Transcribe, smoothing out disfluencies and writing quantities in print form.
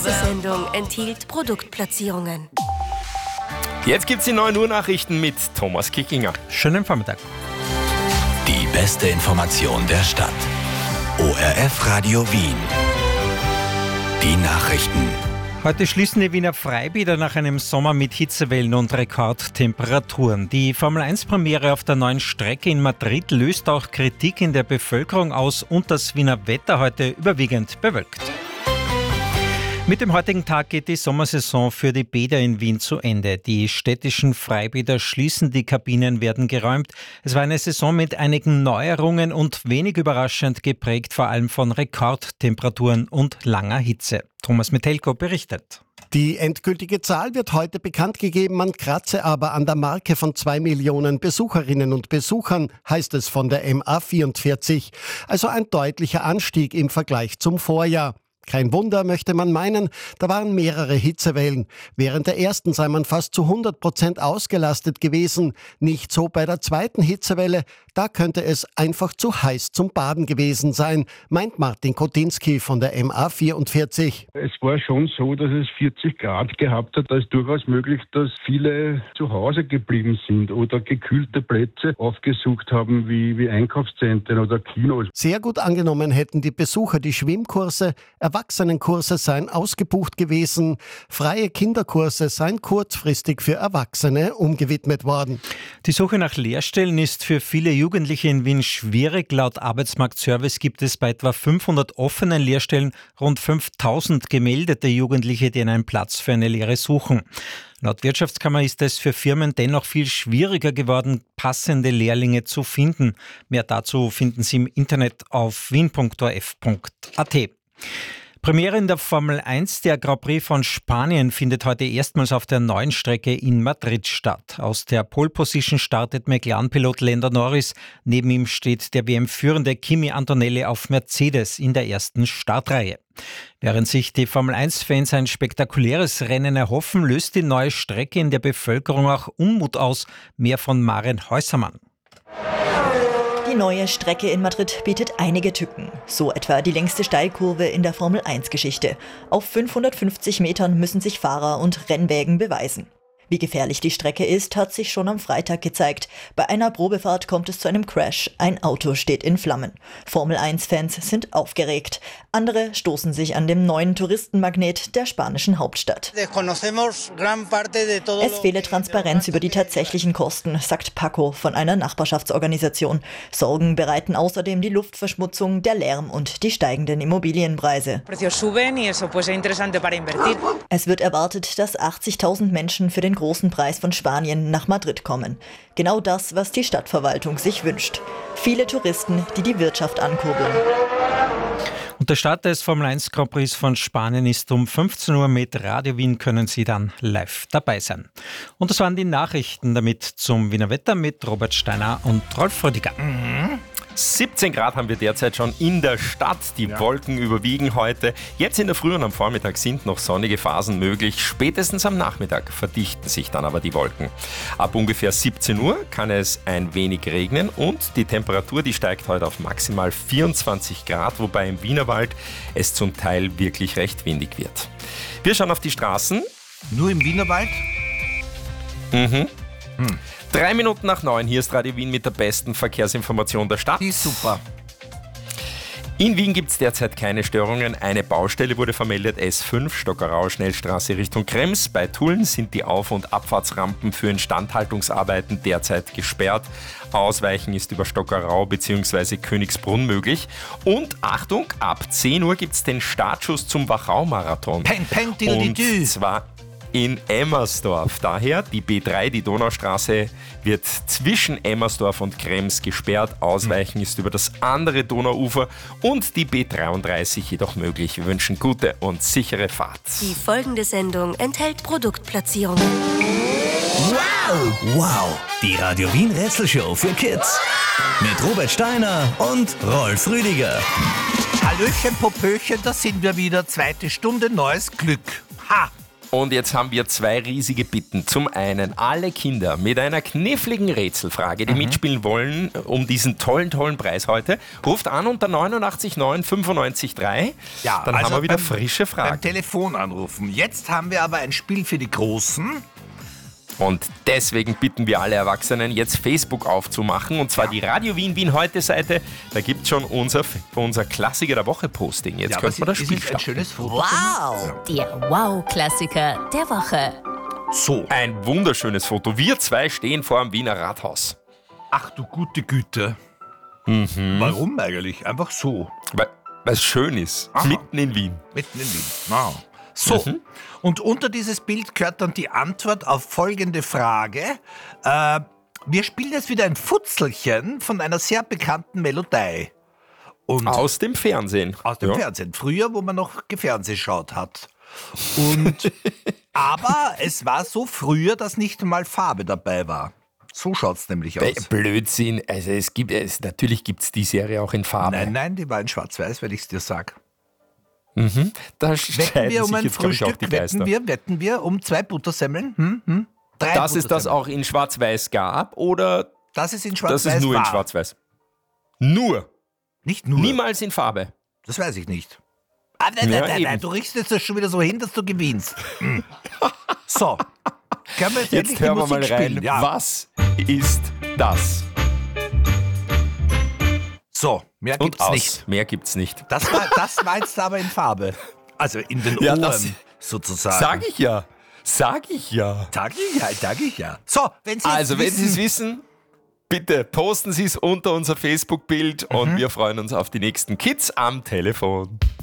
Die Sendung enthielt Produktplatzierungen. Jetzt gibt's die 9 Uhr Nachrichten mit Thomas Kickinger. Schönen Vormittag. Die beste Information der Stadt. ORF Radio Wien. Die Nachrichten. Heute schließen die Wiener Freibäder nach einem Sommer mit Hitzewellen und Rekordtemperaturen. Die Formel-1-Premiere auf der neuen Strecke in Madrid löst auch Kritik in der Bevölkerung aus und das Wiener Wetter heute überwiegend bewölkt. Mit dem heutigen Tag geht die Sommersaison für die Bäder in Wien zu Ende. Die städtischen Freibäder schließen, die Kabinen werden geräumt. Es war eine Saison mit einigen Neuerungen und wenig überraschend geprägt vor allem von Rekordtemperaturen und langer Hitze. Thomas Metelko berichtet. Die endgültige Zahl wird heute bekannt gegeben, man kratze aber an der Marke von 2 Millionen Besucherinnen und Besuchern, heißt es von der MA44. Also ein deutlicher Anstieg im Vergleich zum Vorjahr. Kein Wunder, möchte man meinen, da waren mehrere Hitzewellen. Während der ersten sei man fast zu 100% ausgelastet gewesen. Nicht so bei der zweiten Hitzewelle, da könnte es einfach zu heiß zum Baden gewesen sein, meint Martin Kotinski von der MA44. Es war schon so, dass es 40 Grad gehabt hat. Da ist durchaus möglich, dass viele zu Hause geblieben sind oder gekühlte Plätze aufgesucht haben, wie Einkaufszentren oder Kinos. Sehr gut angenommen hätten die Besucher die Schwimmkurse. Erwachsenenkurse seien ausgebucht gewesen. Freie Kinderkurse seien kurzfristig für Erwachsene umgewidmet worden. Die Suche nach Lehrstellen ist für viele Jugendliche in Wien schwierig. Laut Arbeitsmarktservice gibt es bei etwa 500 offenen Lehrstellen rund 5000 gemeldete Jugendliche, die einen Platz für eine Lehre suchen. Laut Wirtschaftskammer ist es für Firmen dennoch viel schwieriger geworden, passende Lehrlinge zu finden. Mehr dazu finden Sie im Internet auf wien.orf.at. Premiere in der Formel 1. Der Grand Prix von Spanien findet heute erstmals auf der neuen Strecke in Madrid statt. Aus der Pole Position startet McLaren-Pilot Lando Norris. Neben ihm steht der WM-führende Kimi Antonelli auf Mercedes in der ersten Startreihe. Während sich die Formel 1-Fans ein spektakuläres Rennen erhoffen, löst die neue Strecke in der Bevölkerung auch Unmut aus. Mehr von Maren Häusermann. Die neue Strecke in Madrid bietet einige Tücken. So etwa die längste Steilkurve in der Formel-1-Geschichte. Auf 550 Metern müssen sich Fahrer und Rennwägen beweisen. Wie gefährlich die Strecke ist, hat sich schon am Freitag gezeigt. Bei einer Probefahrt kommt es zu einem Crash. Ein Auto steht in Flammen. Formel-1-Fans sind aufgeregt. Andere stoßen sich an dem neuen Touristenmagnet der spanischen Hauptstadt. Es fehle Transparenz über die tatsächlichen Kosten, sagt Paco von einer Nachbarschaftsorganisation. Sorgen bereiten außerdem die Luftverschmutzung, der Lärm und die steigenden Immobilienpreise. Es wird erwartet, dass 80.000 Menschen für den großen Preis von Spanien nach Madrid kommen. Genau das, was die Stadtverwaltung sich wünscht. Viele Touristen, die die Wirtschaft ankurbeln. Und der Start des Formel 1 Grand Prix von Spanien ist um 15 Uhr mit Radio Wien, können Sie dann live dabei sein. Und das waren die Nachrichten damit zum Wiener Wetter mit Robert Steiner und Rolf Rüdiger. 17 Grad haben wir derzeit schon in der Stadt. Die Wolken überwiegen heute. Jetzt in der Früh und am Vormittag sind noch sonnige Phasen möglich. Spätestens am Nachmittag verdichten sich dann aber die Wolken. Ab ungefähr 17 Uhr kann es ein wenig regnen und die Temperatur, die steigt heute auf maximal 24 Grad, wobei im Wienerwald es zum Teil wirklich recht windig wird. Wir schauen auf die Straßen. Nur im Wienerwald? 3 Minuten nach 9, hier ist Radio Wien mit der besten Verkehrsinformation der Stadt. Die ist super. In Wien gibt es derzeit keine Störungen. Eine Baustelle wurde vermeldet, S5, Stockerau, Schnellstraße Richtung Krems. Bei Tulln sind die Auf- und Abfahrtsrampen für Instandhaltungsarbeiten derzeit gesperrt. Ausweichen ist über Stockerau bzw. Königsbrunn möglich. Und Achtung, ab 10 Uhr gibt es den Startschuss zum Wachau-Marathon. Und zwar in Emmersdorf. Daher die B3, die Donaustraße, wird zwischen Emmersdorf und Krems gesperrt. Ausweichen ist über das andere Donauufer und die B33 jedoch möglich. Wir wünschen gute und sichere Fahrt. Die folgende Sendung enthält Produktplatzierungen. Wow! Die Radio Wien Rätselshow für Kids. Mit Robert Steiner und Rolf Rüdiger. Hallöchen, Popöchen, da sind wir wieder. 2. Stunde, neues Glück. Ha! Und jetzt haben wir 2 riesige Bitten. Zum einen, alle Kinder mit einer kniffligen Rätselfrage, die mitspielen wollen, um diesen tollen Preis heute, ruft an unter 89 9 95 3. Ja, dann also haben wir wieder beim- frische Fragen. Beim Telefon anrufen. Jetzt haben wir aber ein Spiel für die Großen. Und deswegen bitten wir alle Erwachsenen, jetzt Facebook aufzumachen. Und zwar die Radio Wien heute Seite. Da gibt es schon unser Klassiker der Woche Posting. Jetzt könnte man das Spiel ein starten. schönes Foto. Wow! Der Wow-Klassiker der Woche. So. Ein wunderschönes Foto. Wir 2 stehen vor dem Wiener Rathaus. Ach du gute Güte. Warum eigentlich? Einfach so. Weil es schön ist. Aha. Mitten in Wien. Mitten in Wien. Ah. So, und unter dieses Bild gehört dann die Antwort auf folgende Frage. Wir spielen jetzt wieder ein Futzelchen von einer sehr bekannten Melodie. Und Aus dem Fernsehen. aus dem Ja. Fernsehen. Früher, wo man noch Fernsehschaut hat. Und, aber es war so früher, dass nicht mal Farbe dabei war. So schaut es nämlich aus. Blödsinn. Also natürlich gibt es die Serie auch in Farbe. Nein, die war in Schwarz-Weiß, wenn ich es dir sage. Da Wetten scheiden wir um sich ein jetzt, glaub ich, auch Frühstück? die Geister. Wetten wir um 2 Buttersemmeln? 3 Dass es das Buttersemmeln. auch in Schwarz-Weiß gab oder Das ist in dass Schwarz-Weiß es nur in war. Schwarz-Weiß? Nur. Nicht nur. Niemals in Farbe. Das weiß ich nicht. Nein, Ja, eben. du richtest das schon wieder so hin, dass du gewinnst. So. Können wir jetzt, Jetzt endlich die hören wir mal Musik rein. spielen? Ja. Was ist das? So, mehr Und gibt's aus. nicht. Mehr gibt's nicht. Das war jetzt aber in Farbe. Also in den Ja, Ohren das- sozusagen. Sag ich ja. Sag ich ja. Sag ich ja. So, wenn Sie jetzt Also, wenn Sie es wissen, bitte posten Sie es unter unser Facebook-Bild und wir freuen uns auf die nächsten Kids am Telefon.